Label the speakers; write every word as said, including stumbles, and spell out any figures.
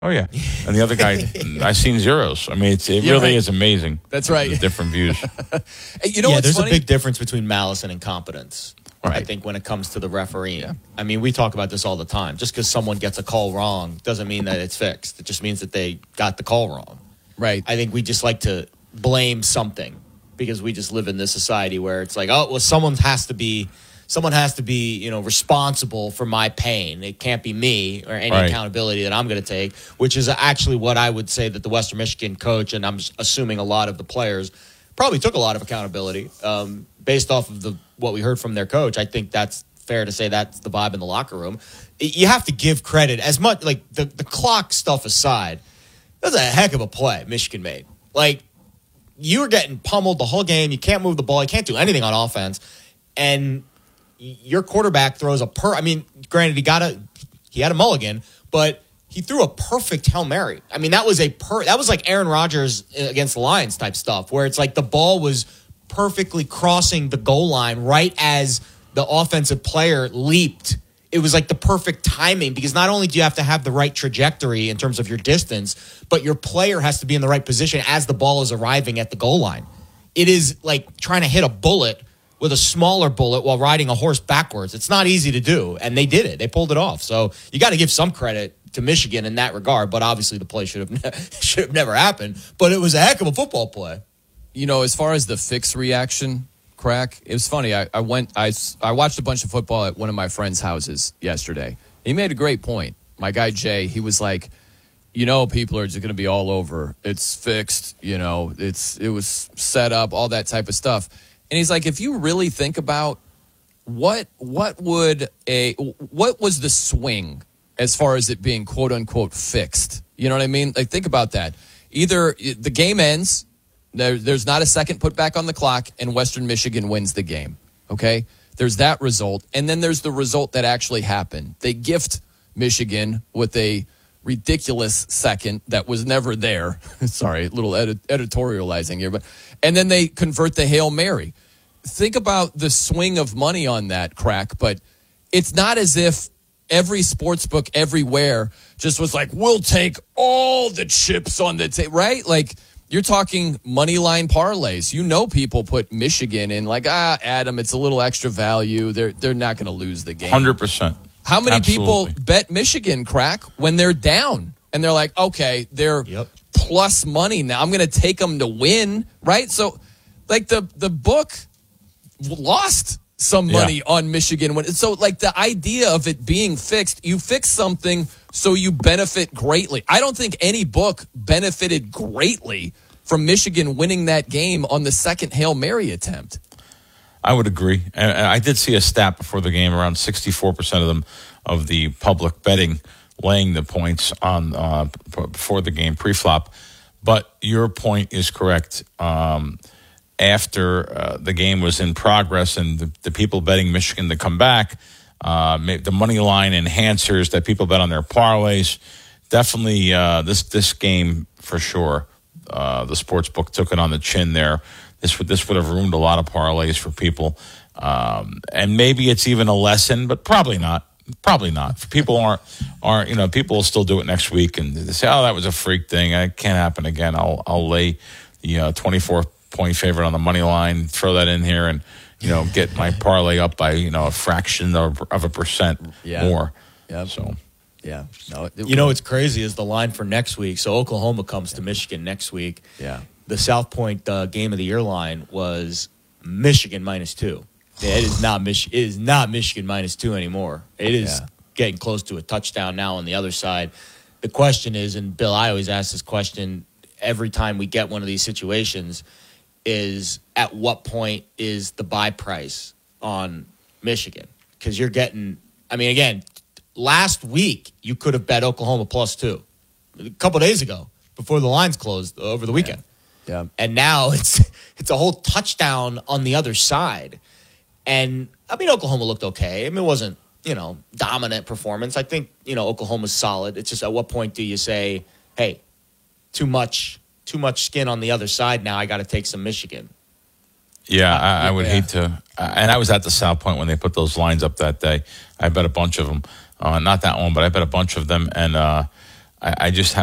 Speaker 1: Oh, yeah. And the other guy, I've seen zeros. I mean, it's, it
Speaker 2: Yeah,
Speaker 1: really
Speaker 2: right.
Speaker 1: is amazing.
Speaker 2: That's right.
Speaker 1: The different views.
Speaker 2: Hey, you know
Speaker 3: yeah,
Speaker 2: what's
Speaker 3: there's
Speaker 2: funny?
Speaker 3: a big difference between malice and incompetence.
Speaker 1: Right.
Speaker 3: I think when it comes to the refereeing.
Speaker 2: Yeah.
Speaker 3: I mean, we talk about this all the time. Just because someone gets a call wrong doesn't mean that it's fixed. It just means that they got the call wrong.
Speaker 2: Right.
Speaker 3: I think we just like to blame something because we just live in this society where it's like, oh, well, someone has to be, someone has to be, you know, responsible for my pain. It can't be me or any
Speaker 1: Right.
Speaker 3: accountability that I'm going to take, which is actually what I would say that the Western Michigan coach, and I'm assuming a lot of the players, probably took a lot of accountability um, based off of the what we heard from their coach. I think that's fair to say that's the vibe in the locker room. You have to give credit as much, like the, the clock stuff aside. That was a heck of a play Michigan made. Like, you were getting pummeled the whole game. You can't move the ball. You can't do anything on offense. And your quarterback throws a per. I mean, granted, he got a he had a mulligan, but he threw a perfect Hail Mary. I mean, that was a per. That was like Aaron Rodgers against the Lions type stuff, where it's like the ball was perfectly crossing the goal line right as the offensive player leaped. It was like the perfect timing because not only do you have to have the right trajectory in terms of your distance, but your player has to be in the right position as the ball is arriving at the goal line. It is like trying to hit a bullet with a smaller bullet while riding a horse backwards. It's not easy to do, and they did it. They pulled it off. So you got to give some credit to Michigan in that regard, but obviously the play should have ne- should have never happened. But it was a heck of a football play.
Speaker 2: You know, as far as the fix reaction, Crack, it was funny. I, I went, I, I watched a bunch of football at one of my friend's houses yesterday. He made a great point. My guy Jay, he was like, you know, people are just going to be all over. It's fixed. You know, it's it was set up, all that type of stuff. And he's like, if you really think about what what would a what was the swing as far as it being quote unquote fixed? You know what I mean? Like, think about that. Either the game ends. There, there's not a second put back on the clock, and Western Michigan wins the game, okay? There's that result, and then there's the result that actually happened. They gift Michigan with a ridiculous second that was never there. Sorry, a little edit- editorializing here. but And then they convert the Hail Mary. Think about the swing of money on that, Crack, but it's not as if every sports book everywhere just was like, we'll take all the chips on the table, right? Like, you're talking money line parlays. You know, people put Michigan in like, ah, Adam, it's a little extra value. They're they're not going to lose the game.
Speaker 1: one hundred percent.
Speaker 2: How many
Speaker 1: Absolutely.
Speaker 2: people bet Michigan, Crack, when they're down? And they're like, okay, they're
Speaker 3: Yep.
Speaker 2: plus money now. I'm going to take them to win, right? So, like, the, the book lost some money
Speaker 1: Yeah.
Speaker 2: on Michigan. When, so, like, the idea of it being fixed, you fix something so you benefit greatly. I don't think any book benefited greatly from Michigan winning that game on the second Hail Mary attempt.
Speaker 1: I would agree. And I did see a stat before the game, around sixty-four percent of them, of the public betting, laying the points on uh, before the game, pre-flop. But your point is correct. Um, after uh, the game was in progress and the, the people betting Michigan to come back, uh, the money line enhancers that people bet on their parlays, definitely uh, this this game for sure. Uh, the sports book took it on the chin there. This would this would have ruined a lot of parlays for people, um, and maybe it's even a lesson, but probably not. Probably not. People aren't aren't you know people will still do it next week and they say, oh, that was a freak thing. It can't happen again. I'll I'll lay the uh, twenty-four point favorite on the money line, throw that in here, and you know get my parlay up by you know a fraction of, of a percent
Speaker 2: Yeah.
Speaker 1: more.
Speaker 2: Yep.
Speaker 1: So.
Speaker 2: Yeah. No, it,
Speaker 3: You know what's crazy is the line for next week. So Oklahoma comes to Michigan next week.
Speaker 2: Yeah.
Speaker 3: The South Point uh, game of the year line was Michigan minus two. Yeah, it is not Mich- It is not Michigan minus two anymore. It is
Speaker 2: Yeah.
Speaker 3: getting close to a touchdown now on the other side. The question is, and Bill, I always ask this question every time we get one of these situations, is at what point is the buy price on Michigan? Because you're getting, I mean, again, last week you could have bet Oklahoma plus two. A couple of days ago, before the lines closed over the weekend.
Speaker 2: Yeah.
Speaker 3: And now it's it's a whole touchdown on the other side. And, I mean, Oklahoma looked okay. I mean, it wasn't, you know, dominant performance. I think, you know, Oklahoma's solid. It's just at what point do you say, hey, too much too much skin on the other side now. I got to take some Michigan.
Speaker 1: Yeah, I, I would
Speaker 2: Yeah.
Speaker 1: hate to. And I was at the South Point when they put those lines up that day. I bet a bunch of them. Uh, not that one, but I bet a bunch of them. And uh, I, I just have.